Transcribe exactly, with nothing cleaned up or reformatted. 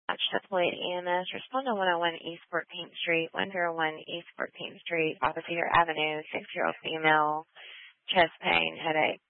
Deployed E M S, respond to one oh one East fourteenth Street, one oh one East fourteenth Street, Cedar Avenue, six-year-old female, chest pain, headache.